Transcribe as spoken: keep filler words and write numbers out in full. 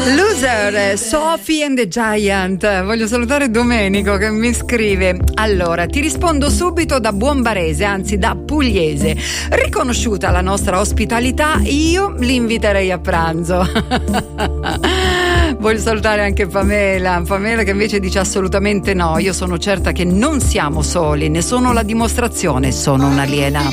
Loser, Sophie and the Giant. Voglio salutare Domenico che mi scrive: allora, ti rispondo subito da buon barese, anzi da pugliese. Riconosciuta la nostra ospitalità, io li inviterei a pranzo. Voglio salutare anche Pamela, Pamela che invece dice assolutamente no. Io sono certa che non siamo soli, ne sono la dimostrazione, sono un'aliena.